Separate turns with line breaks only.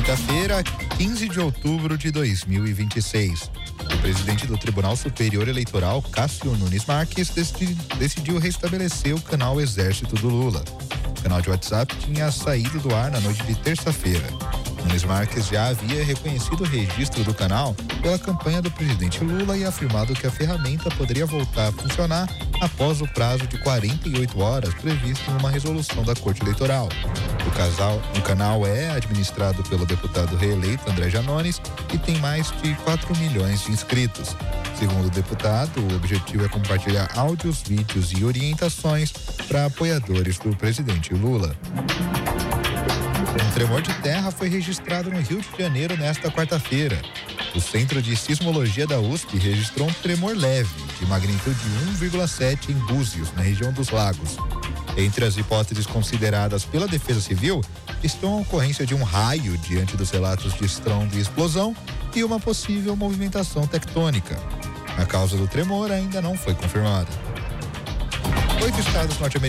quinta-feira, 15 de outubro de 2026. O presidente do Tribunal Superior Eleitoral, Cássio Nunes Marques, decidiu restabelecer o canal Exército do Lula. O canal de WhatsApp tinha saído do ar na noite de terça-feira. Nunes Marques já havia reconhecido o registro do canal pela campanha do presidente Lula e afirmado que a ferramenta poderia voltar a funcionar após o prazo de 48 horas previsto numa resolução da Corte Eleitoral. O canal é administrado pelo deputado reeleito André Janones e tem mais de 4 milhões de inscritos. Segundo o deputado, o objetivo é compartilhar áudios, vídeos e orientações para apoiadores do presidente Lula. Um tremor de terra foi registrado no Rio de Janeiro nesta quarta-feira. O Centro de Sismologia da USP registrou um tremor leve, de magnitude 1,7 em Búzios, na região dos Lagos. Entre as hipóteses consideradas pela Defesa Civil estão a ocorrência de um raio diante dos relatos de estrondo e explosão e uma possível movimentação tectônica. A causa do tremor ainda não foi confirmada. 8 estados norte-americanos